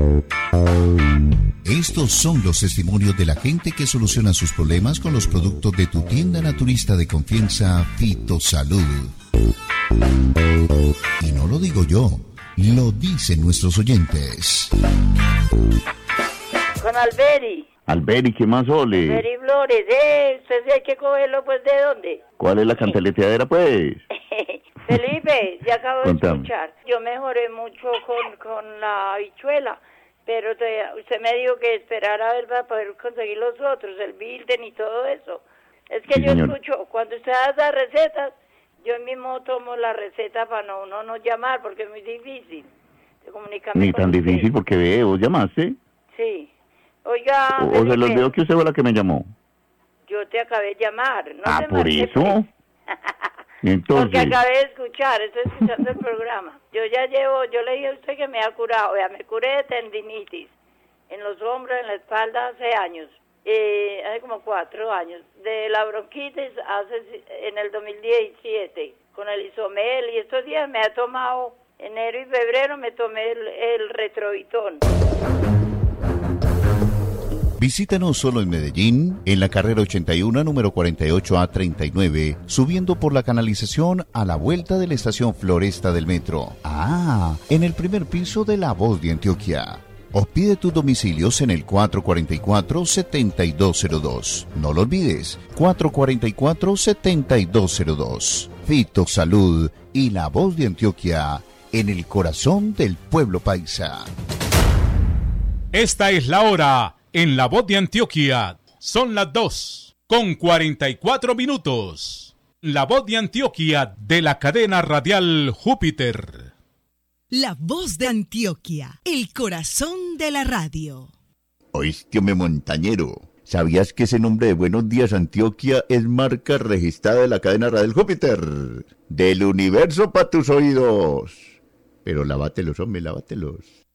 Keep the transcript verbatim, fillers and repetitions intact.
Estos son los testimonios de la gente que soluciona sus problemas con los productos de tu tienda naturista de confianza, Fitosalud. Y no lo digo yo, lo dicen nuestros oyentes. Con Alberi. Alberi, ¿qué más, Ole? Alberi Flores, ¿eh? ¿Usted sí hay que cogerlo, pues, de dónde? ¿Cuál es la cantaleteadera, pues? Felipe, ya acabo de Contame. escuchar. Yo mejoré mucho con, con la habichuela, pero te, usted me dijo que esperara a ver para poder conseguir los otros, el Bilden y todo eso. Es que Sí, yo señor. escucho, cuando usted da las recetas, yo mismo tomo la receta para no, no, no llamar, porque es muy difícil de comunicarme Ni con tan usted. difícil porque ve, vos llamaste. Sí. Oiga, O, o se Felipe, los olvidó que usted fue la que me llamó. yo te acabé de llamar. No Ah, te por marqué, eso. pues. Porque Entonces, acabé de escuchar, estoy escuchando el programa. Yo ya llevo, yo le dije a usted que me ha curado, vea, me curé de tendinitis en los hombros, en la espalda hace años, eh, hace como cuatro años. De la bronquitis hace en el dos mil diecisiete, con el Isomel, y estos días me ha tomado, enero y febrero me tomé el, el Retrovitón. Visítanos solo en Medellín, en la carrera ochenta y uno, número cuarenta y ocho A treinta y nueve, subiendo por la canalización a la vuelta de la estación Floresta del metro. Ah, en el primer piso de La Voz de Antioquia. O pide tus domicilios en el cuatro cuatro cuatro, siete dos cero dos. No lo olvides, cuatro cuatro cuatro, siete dos cero dos. Fitosalud y La Voz de Antioquia, en el corazón del pueblo paisa. Esta es la hora en La Voz de Antioquia. Son las dos con cuarenta y cuatro minutos. La Voz de Antioquia de la cadena radial Júpiter. La Voz de Antioquia, el corazón de la radio. oíste, hombre montañero, ¿sabías que ese nombre de Buenos Días Antioquia es marca registrada de la cadena radial Júpiter? Del universo para tus oídos. Pero lávatelos, hombre, lávatelos.